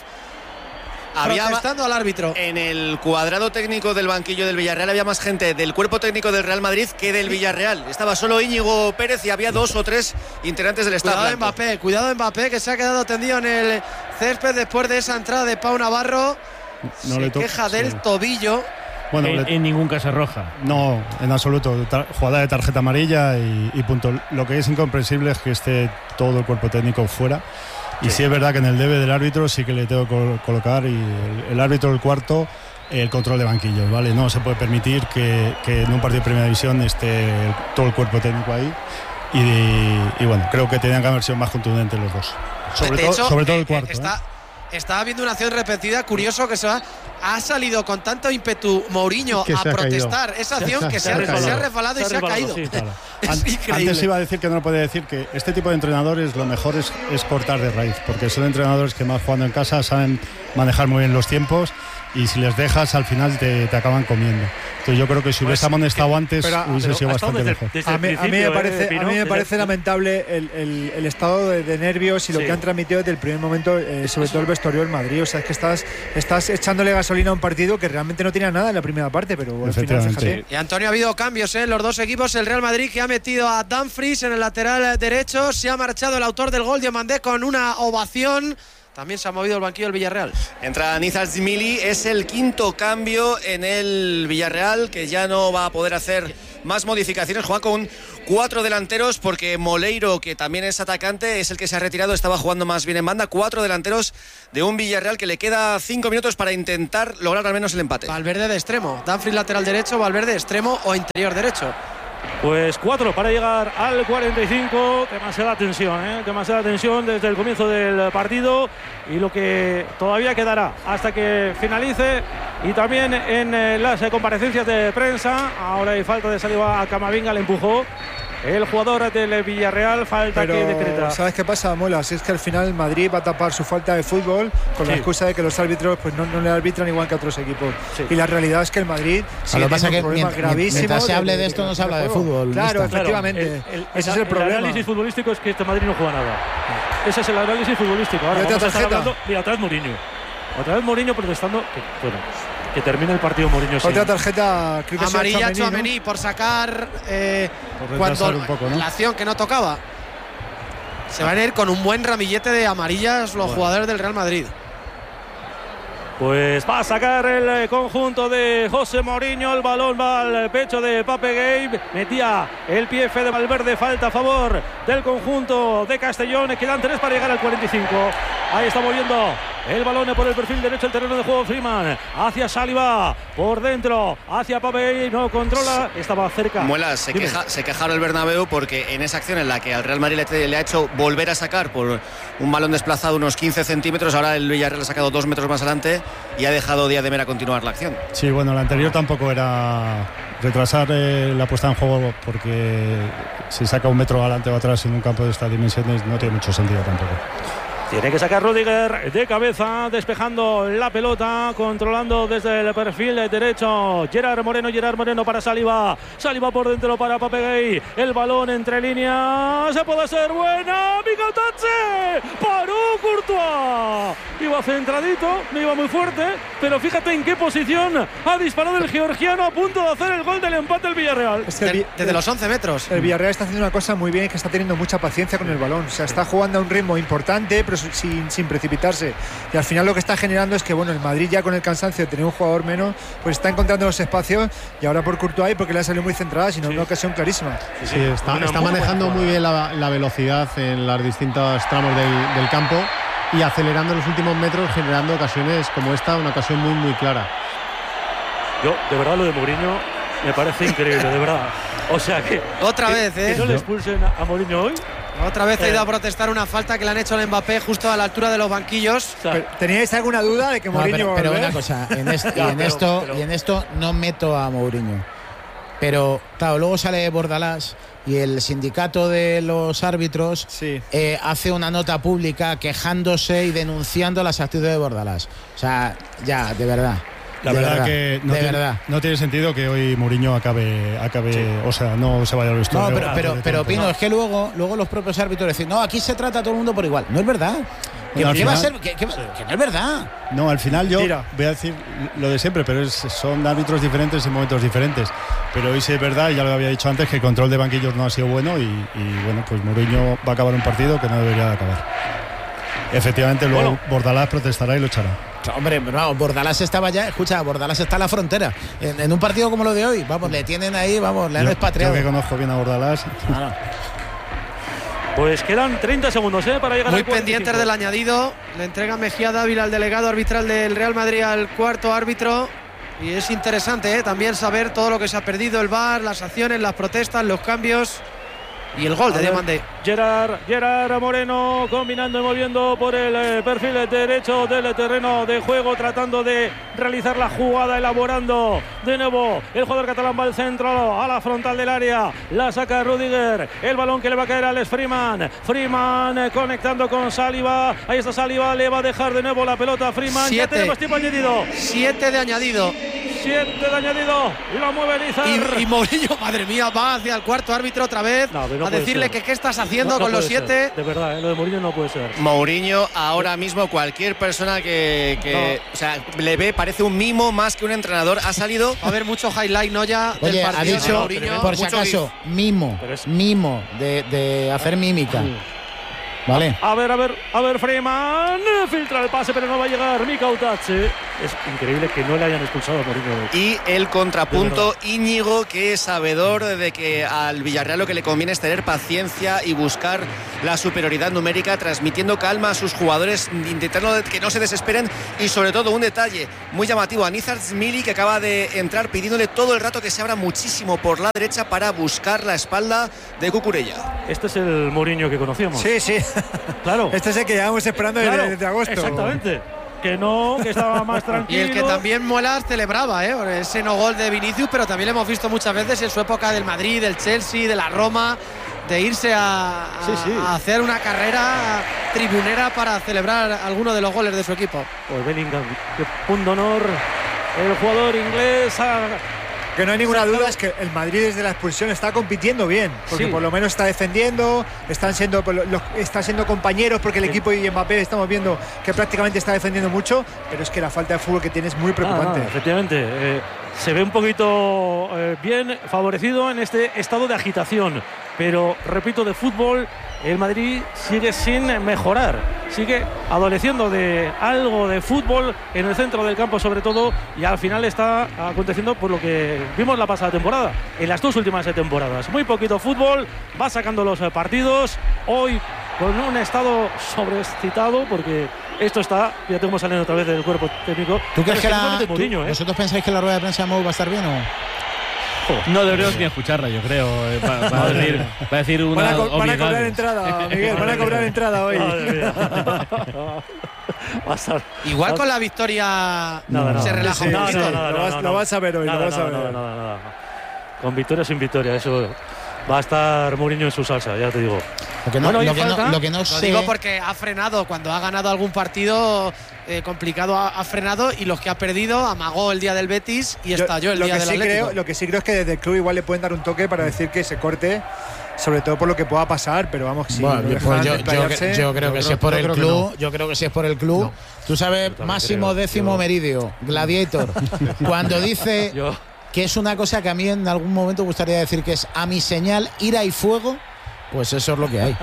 protestando al árbitro. En el cuadrado técnico del banquillo del Villarreal había más gente del cuerpo técnico del Real Madrid que del Villarreal. Estaba solo Íñigo Pérez y había 2 o 3 integrantes del staff. Cuidado Mbappé, que se ha quedado tendido en el césped después de esa entrada de Pau Navarro. Se queja del tobillo. Bueno, en ningún caso roja. No, en absoluto. Jugada de tarjeta amarilla y punto. Lo que es incomprensible es que esté todo el cuerpo técnico fuera. Y sí es verdad que en el debe del árbitro sí que le tengo que colocar, y el árbitro del cuarto, el control de banquillos, ¿vale? No se puede permitir que en un partido de primera división esté todo el cuerpo técnico ahí. Y bueno, creo que tenían que haber sido más contundentes los dos. Sobre todo el cuarto. Estaba viendo una acción repetida, curioso que ha salido con tanto ímpetu Mourinho a protestar caído. Esa acción que se ha resbalado y se ha caído. Sí, claro. Antes iba a decir que no lo podía decir, que este tipo de entrenadores lo mejor es cortar de raíz, porque son entrenadores que más jugando en casa saben manejar muy bien los tiempos y si les dejas al final te acaban comiendo. Entonces yo creo que si hubiese amonestado antes hubiese sido bastante mejor. A mí me parece lamentable el estado de nervios y lo que han transmitido desde el primer momento, sobre todo el vestuario del Madrid. O sea, es que estás echándole gasolina a un partido que realmente no tenía nada en la primera parte, pero al final, fíjate. Y Antonio, ha habido cambios en los dos equipos. El Real Madrid, que ha metido a Dumfries en el lateral derecho, se ha marchado el autor del gol, Diomandé, con una ovación. También se ha movido el banquillo del Villarreal. Entra Nizar Zmili, es el quinto cambio en el Villarreal, que ya no va a poder hacer más modificaciones. Juega con 4 delanteros, porque Moleiro, que también es atacante, es el que se ha retirado, estaba jugando más bien en banda. 4 delanteros de un Villarreal que le queda 5 minutos para intentar lograr al menos el empate. Valverde de extremo, Dumfries lateral derecho, Valverde extremo o interior derecho. Pues 4 para llegar al 45. Demasiada tensión desde el comienzo del partido, y lo que todavía quedará hasta que finalice. Y también en las comparecencias de prensa, ahora hay falta de Saliba a Camavinga, le empujó el jugador del Villarreal, falta que decreta. ¿Sabes qué pasa, Molas? Es que al final el Madrid va a tapar su falta de fútbol con la excusa de que los árbitros pues no le arbitran igual que a otros equipos. Y la realidad es que el Madrid sigue teniendo un problema gravísimo. Mientras se hable de esto no se habla de fútbol. Claro, efectivamente. Ese es el problema. El análisis futbolístico es que este Madrid no juega nada. Ese es el análisis futbolístico. Ahora vamos a estar hablando. Mira, otra vez Mourinho protestando. Que termine el partido Mourinho. Otra tarjeta, creo que amarilla a Tchouaméni, ¿no? Por sacar cuando un poco, ¿no? La acción que no tocaba. Se van a ir con un buen ramillete de amarillas los jugadores del Real Madrid. Pues va a sacar el conjunto de José Mourinho. El balón va al pecho de Pape Gueye. Metía el pie de Valverde. Falta a favor del conjunto de Castellón. Quedan 3 para llegar al 45. Ahí está moviendo el balón por el perfil derecho del terreno de juego Freeman. Hacia Saliba. Por dentro. Hacia Pape Gueye. No controla. Estaba cerca. Muelas, se quejaron el Bernabéu porque en esa acción en la que al Real Madrid le ha hecho volver a sacar por un balón desplazado unos 15 centímetros, ahora el Villarreal ha sacado 2 metros más adelante y ha dejado Díaz de Mera continuar la acción. Sí, bueno, la anterior tampoco era retrasar la puesta en juego, porque si saca 1 metro adelante o atrás en un campo de estas dimensiones no tiene mucho sentido tampoco. Tiene que sacar Rüdiger de cabeza, despejando la pelota, controlando desde el perfil derecho Gerard Moreno para Saliba. Saliba por dentro para Pape Gueye. El balón entre líneas. Se puede ser buena. Micautache. Paró Courtois. Iba centradito, no iba muy fuerte, pero fíjate en qué posición ha disparado el georgiano a punto de hacer el gol del empate del Villarreal. Desde los 11 metros. El Villarreal está haciendo una cosa muy bien, que está teniendo mucha paciencia con el balón. O sea, está jugando a un ritmo importante, pero sin precipitarse, y al final lo que está generando es que el Madrid, ya con el cansancio de tener un jugador menos, pues está encontrando los espacios, y ahora por Courtois, porque le ha salido muy centrada, sino una ocasión clarísima. Sí, está manejando muy bien la velocidad en las distintas tramos del campo, y acelerando en los últimos metros, generando ocasiones como esta, una ocasión muy muy clara. Yo, de verdad, lo de Mourinho me parece increíble, de verdad. O sea que otra vez, que no le expulsen a Mourinho hoy. Otra vez ha ido a protestar una falta que le han hecho al Mbappé justo a la altura de los banquillos. ¿Teníais alguna duda de que Mourinho? Pero una cosa, en esto no meto a Mourinho. Pero claro, luego sale Bordalás y el sindicato de los árbitros hace una nota pública quejándose y denunciando las actitudes de Bordalás. O sea, ya, de verdad. La verdad que no tiene sentido que hoy Mourinho acabe o sea, no se vaya al vestuario. No, pero Pino, es que luego los propios árbitros dicen, no, aquí se trata a todo el mundo por igual. No es verdad. Que no es verdad. No, al final yo voy a decir lo de siempre, pero son árbitros diferentes en momentos diferentes. Pero hoy sí es verdad, ya lo había dicho antes, que el control de banquillos no ha sido bueno, y bueno, pues Mourinho va a acabar un partido que no debería de acabar. Efectivamente, luego Bordalás protestará y lo echará. Hombre, vamos, Bordalás estaba ya, Bordalás está en la frontera. En un partido como lo de hoy, vamos, le tienen ahí, le han expatriado. Yo que conozco bien a Bordalás. Pues quedan 30 segundos para llegar muy al 45. Pendientes del añadido. Le entrega Mejía Dávila, al delegado arbitral del Real Madrid, al cuarto árbitro. Y es interesante también saber todo lo que se ha perdido, el VAR, las acciones, las protestas, los cambios. y el gol de Diomandé. Gerard Moreno combinando y moviendo por el perfil derecho del terreno de juego, tratando de realizar la jugada, elaborando de nuevo. El jugador catalán va al centro, a la frontal del área, la saca Rudiger, el balón que le va a caer a Alex Freeman conectando con Saliba, ahí está Saliba, le va a dejar de nuevo la pelota a Freeman. 7. Ya tenemos tiempo añadido. 7 de añadido. 7 de añadido y lo mueve Lizar. Y Mourinho, madre mía, va hacia el cuarto árbitro otra vez a decirle que qué estás haciendo con los 7. De verdad, lo de Mourinho no puede ser. Mourinho ahora mismo, cualquier persona que o sea, le ve, parece un mimo más que un entrenador. Ha salido. Va a haber mucho highlight, ¿no? Ya Oye, del partido. ha dicho, Mourinho, por si acaso, mimo de hacer mímica. Vale. A ver, Freeman filtra el pase, pero no va a llegar Mika Utache. Es increíble que no le hayan expulsado a Mourinho. Y el contrapunto, Íñigo, que es sabedor de que al Villarreal lo que le conviene es tener paciencia y buscar la superioridad numérica, transmitiendo calma a sus jugadores, intentando que no se desesperen. Y sobre todo un detalle muy llamativo a Nizar Zmili, que acaba de entrar pidiéndole todo el rato que se abra muchísimo por la derecha para buscar la espalda de Cucurella. Este es el Mourinho que conocíamos. Sí. Claro. Este es el que llevamos esperando desde agosto. Exactamente. Que estaba más tranquilo. Y el que también Muelas celebraba, ese no gol de Vinicius, pero también lo hemos visto muchas veces en su época del Madrid, del Chelsea, de la Roma, de irse a hacer una carrera tribunera para celebrar alguno de los goles de su equipo. Pues Bellingham, qué punto honor. El jugador inglés Que no hay ninguna duda, es que el Madrid desde la expulsión está compitiendo bien, porque por lo menos está defendiendo, están siendo compañeros, porque el equipo y Mbappé estamos viendo que prácticamente está defendiendo mucho, pero es que la falta de fútbol que tiene es muy preocupante. Efectivamente, se ve un poquito bien favorecido en este estado de agitación, pero repito, de fútbol el Madrid sigue sin mejorar, sigue adoleciendo de algo de fútbol en el centro del campo sobre todo, y al final está aconteciendo por lo que vimos la pasada temporada, en las 2 últimas temporadas. Muy poquito fútbol, va sacando los partidos, hoy con un estado sobreexcitado, porque esto está, fíjate cómo salen otra vez del cuerpo técnico. ¿Tú crees que vosotros pensáis que la rueda de prensa de Mou va a estar bien o...? No deberíamos ni escucharla, yo creo. Va a decir una van a cobrar entrada, Miguel, van a cobrar entrada hoy. Igual con la victoria se relaja un poquito. Lo vas a ver hoy. Nada. Con victoria o sin victoria, eso va a estar Mourinho en su salsa, ya te digo. Lo que no sé... Lo digo porque ha frenado, cuando ha ganado algún partido complicado ha frenado, y los que ha perdido amagó el día del Betis y estalló el día del Atlético. Lo que sí creo es que desde el club igual le pueden dar un toque para decir que se corte, sobre todo por lo que pueda pasar, pero vamos, que sí. Bueno, yo creo que si es por el club, yo creo que si es por el club, tú sabes, Máximo Décimo Meridio, Gladiator, cuando dice que es una cosa que a mí en algún momento gustaría decir, que es a mi señal ira y fuego, pues eso es lo que hay.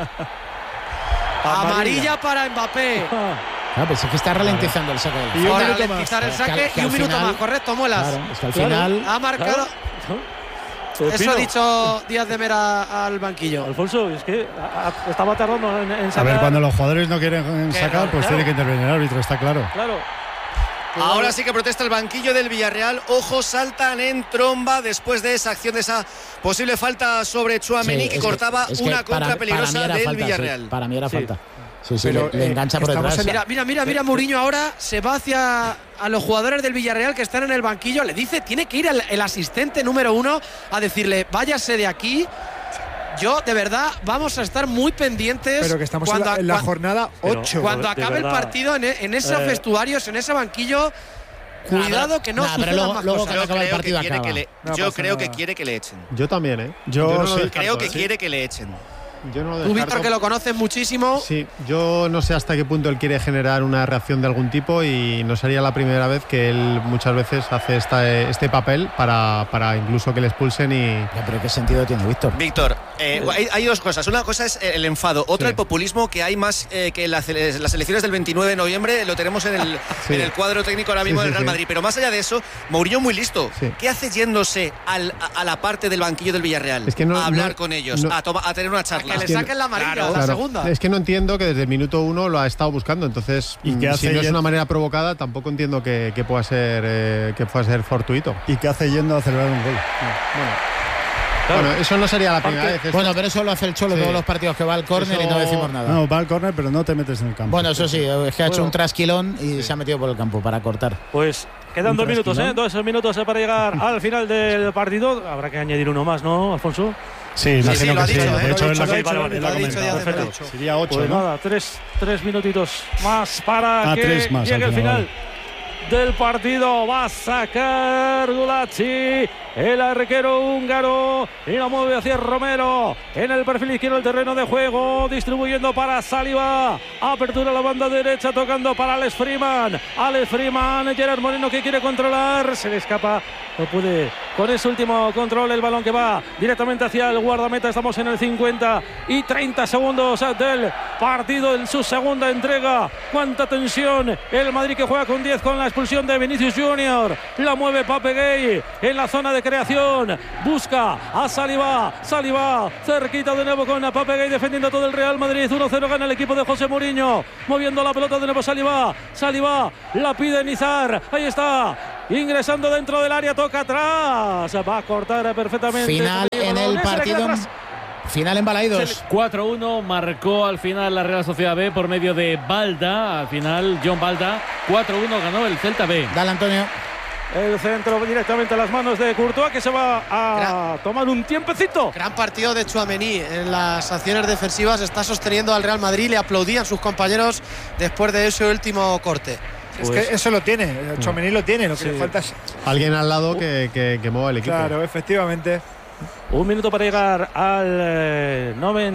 Amarilla para Mbappé. Pues es que está ralentizando el saque. Y un ralentizar el saque y un minuto más, correcto, Muelas. Claro, es que al final ha marcado. Eso ha dicho Díaz de Mera al banquillo. Alfonso, es que estaba tardando en sacar. A ver, cuando los jugadores no quieren sacar, pues tiene que intervenir el árbitro, está claro. Ahora sí que protesta el banquillo del Villarreal. Ojo, saltan en tromba después de esa acción, de esa posible falta sobre Tchouaméni, que cortaba una contra peligrosa del Villarreal. Para mí era falta. Sí, pero le engancha por detrás. Mira, Mourinho ahora se va hacia a los jugadores del Villarreal que están en el banquillo. Le dice, tiene que ir el asistente número 1 a decirle, váyase de aquí. Yo, de verdad, vamos a estar muy pendientes. Pero que estamos en la jornada 8. Cuando acabe el partido, en esos vestuarios, en ese banquillo, cuidado que no sucedan más cosas. Yo creo que quiere que le echen. Yo también, creo que quiere que le echen. Yo no Tú, Víctor, que lo conoces muchísimo. Sí, yo no sé hasta qué punto él quiere generar una reacción de algún tipo, y no sería la primera vez que él muchas veces hace este papel para incluso que le expulsen. ¿Pero qué sentido tiene, Víctor? Víctor, hay dos cosas. Una cosa es el enfado, otra el populismo, que hay más que las elecciones del 29 de noviembre. Lo tenemos en el cuadro técnico ahora mismo del Real Madrid. Pero más allá de eso, Mourinho muy listo. ¿Qué hace yéndose a la parte del banquillo del Villarreal? A hablar con ellos, a tener una charla. Que le saquen la amarilla, la segunda. Es que no entiendo que desde el minuto 1 lo ha estado buscando. Entonces, si no es una manera provocada, tampoco entiendo que pueda ser fortuito. ¿Y qué hace yendo a celebrar un gol? Claro. Bueno, eso no sería la primera vez. Bueno, pero eso lo hace el Cholo todos los partidos, que va al córner y no decimos nada. No, va al córner, pero no te metes en el campo. Bueno, eso sí, es que ha hecho un trasquilón y se ha metido por el campo para cortar. Pues quedan 2 minutos, 2 minutos para llegar al final del partido. Habrá que añadir uno más, ¿no, Alfonso? Sí, imagino que sí. De hecho, lo ha dicho ya. Sería 8, pues ¿no? Nada, tres minutitos más para que más, llegue el final. Vale. Del partido va a sacar Gulacsi, el arquero húngaro, y la mueve hacia Romero en el perfil izquierdo del terreno de juego, distribuyendo para Saliba, apertura a la banda derecha, tocando para Alex Freeman, Gerard Moreno que quiere controlar, se le escapa, no puede con ese último control, el balón que va directamente hacia el guardameta. Estamos en el 50 y 30 segundos del partido en su segunda entrega. Cuánta tensión, el Madrid que juega con 10 con la expulsión de Vinicius Junior, la mueve Pape Gueye en la zona de creación, busca a Saliba, cerquita de nuevo con Pape Gueye defendiendo todo el Real Madrid. 1-0 gana el equipo de José Mourinho, moviendo la pelota de nuevo Saliba, la pide Nizar, ahí está, ingresando dentro del área, toca atrás, va a cortar perfectamente. Final en el partido. Final en Balaidos. 4-1 marcó al final la Real Sociedad B por medio de Balda. Al final, John Balda. 4-1 ganó el Celta B. Dale, Antonio. El centro directamente a las manos de Courtois, que se va a tomar un tiempecito. Gran partido de Tchouaméni en las acciones defensivas. Está sosteniendo al Real Madrid. Le aplaudían sus compañeros después de ese último corte. Es que eso lo tiene, Tchouaméni lo tiene, lo que le falta es alguien al lado que mueva el equipo. Claro, efectivamente. 1 minuto para llegar al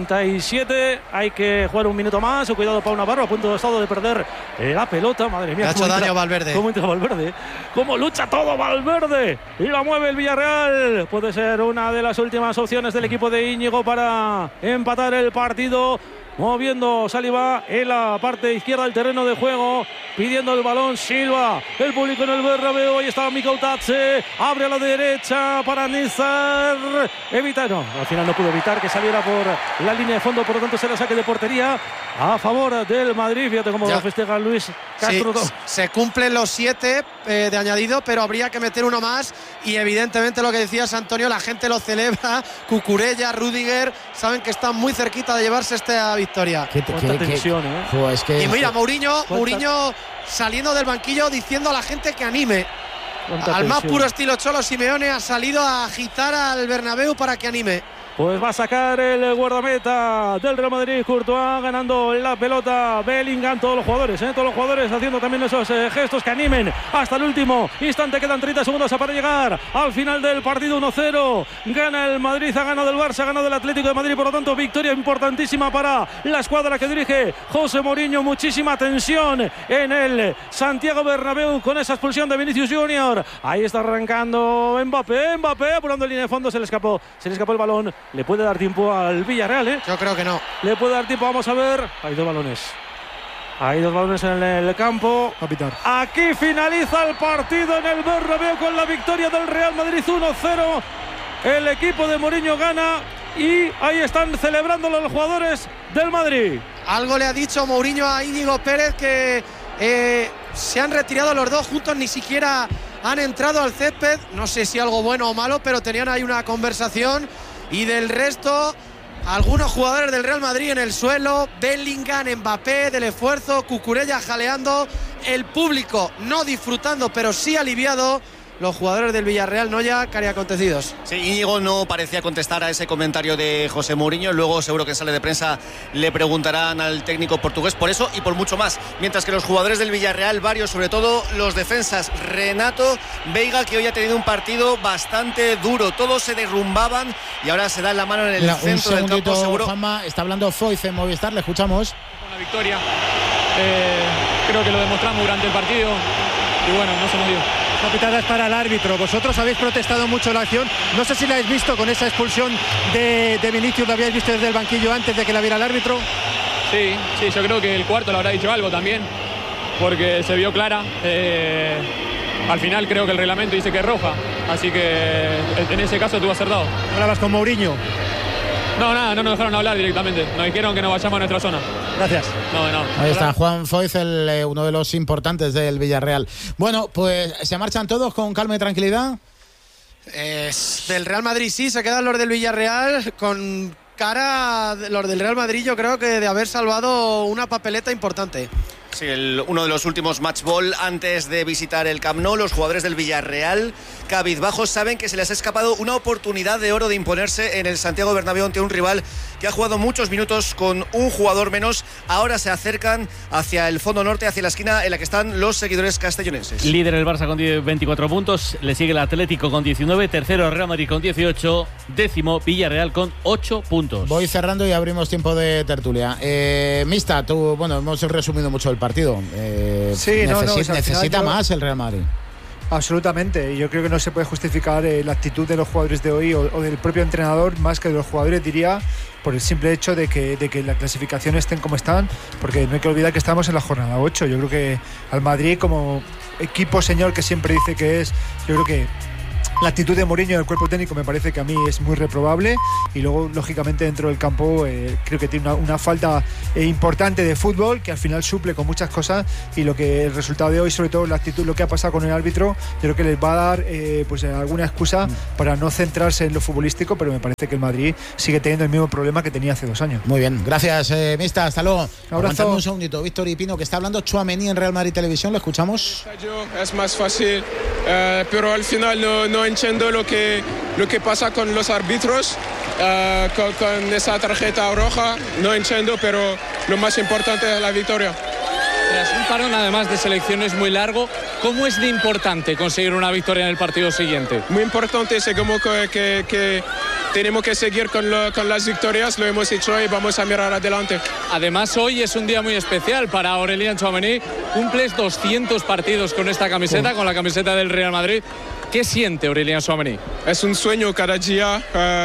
97. Hay que jugar 1 minuto más. Cuidado, Pau Navarro, a punto de estado de perder la pelota. Madre mía, le ha hecho daño a Valverde. ¿Cómo entra Valverde? ¿Cómo lucha todo Valverde? Y la mueve el Villarreal. Puede ser una de las últimas opciones del equipo de Íñigo para empatar el partido. Moviendo Saliba en la parte izquierda del terreno de juego, pidiendo el balón Silva, el público en el Bernabéu. Ahí está Mikautadze, abre a la derecha para Nizar, evita, no, al final no pudo evitar que saliera por la línea de fondo, por lo tanto será saque de portería a favor del Madrid. Fíjate cómo lo festeja Luis Castro. Sí, se cumplen los 7 de añadido, pero habría que meter uno más y evidentemente lo que decías, Antonio, la gente lo celebra. Cucurella, Rüdiger saben que están muy cerquita de llevarse esta victoria. Qué tensión, y mira, Mourinho saliendo del banquillo diciendo a la gente que anime. Al más puro estilo Cholo Simeone ha salido a agitar al Bernabéu para que anime. Pues va a sacar el guardameta del Real Madrid, Courtois, ganando la pelota Bellingham, todos los jugadores haciendo también esos gestos que animen hasta el último instante. Quedan 30 segundos para llegar al final del partido. 1-0, gana el Madrid, ha ganado el Barça, ha ganado el Atlético de Madrid, por lo tanto victoria importantísima para la escuadra que dirige José Mourinho. Muchísima tensión en el Santiago Bernabéu con esa expulsión de Vinicius Junior. Ahí está arrancando Mbappé, apurando en línea de fondo, se le escapó el balón. ¿Le puede dar tiempo al Villarreal? Yo creo que no. Le puede dar tiempo, vamos a ver. Hay dos balones en el campo. Aquí finaliza el partido en el Bernabéu con la victoria del Real Madrid 1-0. El equipo de Mourinho gana y ahí están celebrándolo los jugadores del Madrid. Algo le ha dicho Mourinho a Íñigo Pérez, que se han retirado los dos juntos, ni siquiera han entrado al césped. No sé si algo bueno o malo, pero tenían ahí una conversación. Y del resto, algunos jugadores del Real Madrid en el suelo, Bellingham, Mbappé del esfuerzo, Cucurella jaleando, el público no disfrutando pero sí aliviado. Los jugadores del Villarreal no ya cariacontecidos. Sí, Íñigo no parecía contestar a ese comentario de José Mourinho. Luego seguro que en sala de prensa le preguntarán al técnico portugués por eso y por mucho más. Mientras que los jugadores del Villarreal, varios, sobre todo los defensas, Renato, Veiga, que hoy ha tenido un partido bastante duro. Todos se derrumbaban y ahora se dan la mano en el centro del campo, seguro. Juanma, está hablando Foyz en Movistar, le escuchamos. Una victoria. Creo que lo demostramos durante el partido y bueno, no se nos dio. Pitadas para el árbitro. Vosotros habéis protestado mucho la acción. No sé si la habéis visto con esa expulsión de Vinicius. ¿La habíais visto desde el banquillo antes de que la viera el árbitro? Sí, yo creo que el cuarto le habrá dicho algo también, porque se vio clara. Al final creo que el reglamento dice que es roja, así que en ese caso tuvo acertado. ¿Hablabas con Mourinho? No, nada, no nos dejaron hablar directamente. Nos dijeron que nos vayamos a nuestra zona. Gracias. No. Ahí está Juan Foyz, uno de los importantes del Villarreal. Bueno, pues se marchan todos con calma y tranquilidad. Del Real Madrid sí, se quedan los del Villarreal con cara, los del Real Madrid, yo creo que de haber salvado una papeleta importante. Sí, uno de los últimos match ball antes de visitar el Camp Nou. Los jugadores del Villarreal, cabizbajos, saben que se les ha escapado una oportunidad de oro de imponerse en el Santiago Bernabéu ante un rival que ha jugado muchos minutos con un jugador menos. Ahora se acercan hacia el fondo norte, hacia la esquina en la que están los seguidores castellonenses. Líder el Barça con 24 puntos, le sigue el Atlético con 19, tercero Real Madrid con 18, décimo Villarreal con 8 puntos. Voy cerrando y abrimos tiempo de tertulia. Mista, tú, bueno, hemos resumido mucho el partido. Necesita más el Real Madrid. Absolutamente, y yo creo que no se puede justificar la actitud de los jugadores de hoy o del propio entrenador más que de los jugadores, diría, por el simple hecho de que la clasificación estén como están, porque no hay que olvidar que estamos en la jornada 8. Yo creo que al Madrid, como equipo señor que siempre dice que es, yo creo que la actitud de Mourinho del cuerpo técnico me parece que a mí es muy reprobable, y luego lógicamente dentro del campo creo que tiene una falta importante de fútbol que al final suple con muchas cosas, y lo que el resultado de hoy, sobre todo la actitud, lo que ha pasado con el árbitro, yo creo que les va a dar pues alguna excusa para no centrarse en lo futbolístico, pero me parece que el Madrid sigue teniendo el mismo problema que tenía hace 2 años. Muy bien, gracias Mista, hasta luego. Abrazo. Un segundito, Víctor y Pino, que está hablando Tchouaméni en Real Madrid Televisión, lo escuchamos. Es más fácil, pero al final no entiendo lo que pasa con los árbitros, con esa tarjeta roja, no entiendo, pero lo más importante es la victoria. Tras un parón además de selecciones muy largo, ¿cómo es de importante conseguir una victoria en el partido siguiente? Muy importante, sé como que tenemos que seguir con las victorias, lo hemos hecho y vamos a mirar adelante. Además, hoy es un día muy especial para Aurélien Tchouaméni. Cumples 200 partidos con esta camiseta, con la camiseta del Real Madrid. ¿Qué siente Aurélien Tchouaméni? Es un sueño cada día.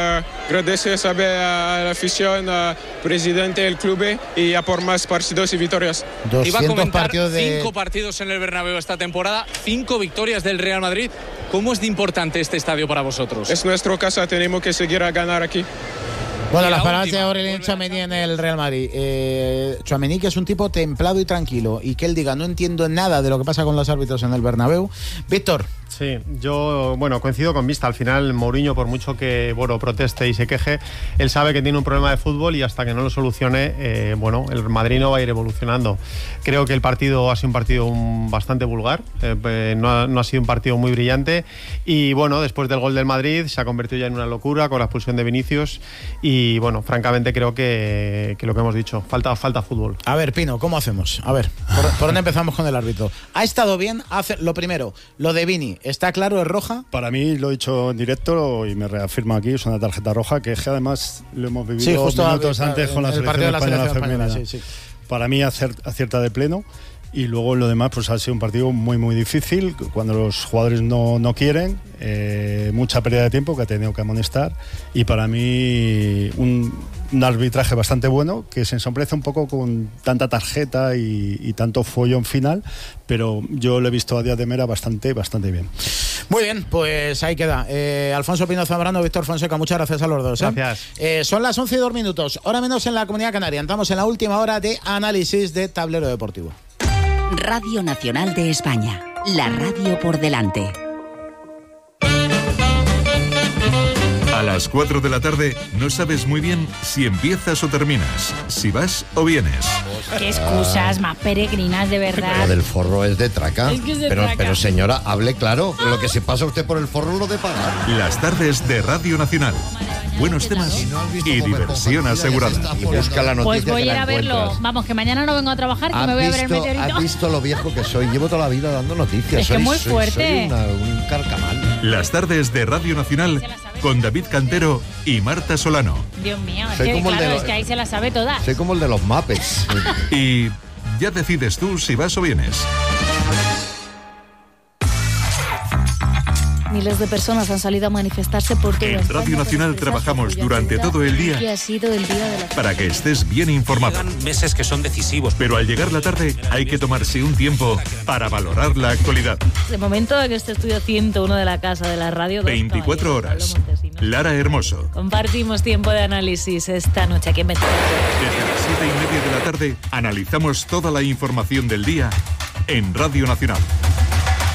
Gracias a la afición, al presidente del club y a por más partidos y victorias. 200 partidos 5 partidos en el Bernabéu esta temporada, 5 victorias del Real Madrid. ¿Cómo es de importante este estadio para vosotros? Es nuestra casa, tenemos que seguir a ganar aquí. Bueno, las palabras de Aurélien Tchouaméni en el Real Madrid. Tchouaméni, que es un tipo templado y tranquilo, y que él diga, no entiendo nada de lo que pasa con los árbitros en el Bernabéu. Víctor. Sí, yo, coincido con Vista. Al final, Mourinho, por mucho que, proteste y se queje, él sabe que tiene un problema de fútbol y hasta que no lo solucione, el Madrid no va a ir evolucionando. Creo que el partido ha sido un partido bastante vulgar, no ha sido un partido muy brillante y, después del gol del Madrid se ha convertido ya en una locura con la expulsión de Vinicius y, francamente creo que lo que hemos dicho, falta fútbol. A ver, Pino, ¿cómo hacemos? A ver, ¿por dónde empezamos con el árbitro? ¿Ha estado bien? Lo primero, lo de Vini. ¿Está claro, es roja? Para mí, lo he dicho en directo y me reafirmo aquí, es una tarjeta roja que además lo hemos vivido minutos antes con la selección española femenina. Sí. Para mí acierta de pleno. Y luego lo demás pues ha sido un partido muy muy difícil cuando los jugadores no quieren, mucha pérdida de tiempo que ha tenido que amonestar y para mí un arbitraje bastante bueno que se ensombrece un poco con tanta tarjeta y tanto follón final, pero yo lo he visto a Díaz de Mera bastante bien. Muy bien, pues ahí queda. Alfonso Pino Zambrano, Víctor Fonseca, muchas gracias a los dos. Gracias. Son las 11:02, hora menos en la Comunidad Canaria. Entramos en la última hora de análisis de Tablero Deportivo. Radio Nacional de España, la radio por delante. A las 4 de la tarde no sabes muy bien si empiezas o terminas, si vas o vienes. Qué excusas más peregrinas, de verdad. Lo del forro es de traca. Es que es de pero, traca. pero señora, hable claro. Lo que se pasa usted por el forro lo de pagar. Las tardes de Radio Nacional. Buenos temas y diversión asegurada. Y busca la noticia. Pues voy a ir que la a verlo. encuentras. Vamos, que mañana no vengo a trabajar, que me voy a ver el meteorito. ¿Has visto lo viejo que soy? Llevo toda la vida dando noticias. Es que muy fuerte. Soy un carcamal. Las tardes de Radio Nacional con David Cantero y Marta Solano. Dios mío, es Soy que como el de claro, los- es que ahí se la sabe toda. Soy como el de los Muppets. Y ya decides tú si vas o vienes. Miles de personas han salido a manifestarse por todo En España Radio Nacional trabajamos durante todo el día que ha sido el día de la para que estés bien informado. Meses que son decisivos. Pero al llegar la tarde hay que tomarse un tiempo para valorar la actualidad. De momento en este estudio 101 de la Casa de la Radio. 24 horas. Lara Hermoso. Compartimos tiempo de análisis esta noche aquí en 24 horas. Desde las 7:30 de la tarde analizamos toda la información del día en Radio Nacional.